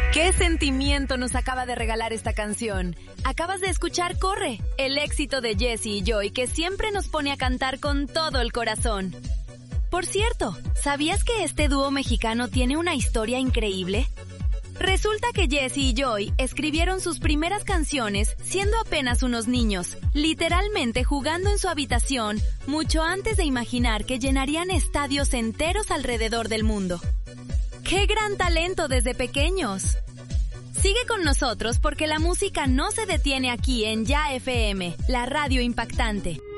¿Qué sentimiento nos acaba de regalar esta canción? Acabas de escuchar Corre, el éxito de Jessie y Joy que siempre nos pone a cantar con todo el corazón. Por cierto, ¿sabías que este dúo mexicano tiene una historia increíble? Resulta que Jessie y Joy escribieron sus primeras canciones siendo apenas unos niños, literalmente jugando en su habitación, mucho antes de imaginar que llenarían estadios enteros alrededor del mundo. ¡Qué gran talento desde pequeños! Sigue con nosotros porque la música no se detiene aquí en Ya FM, la radio impactante.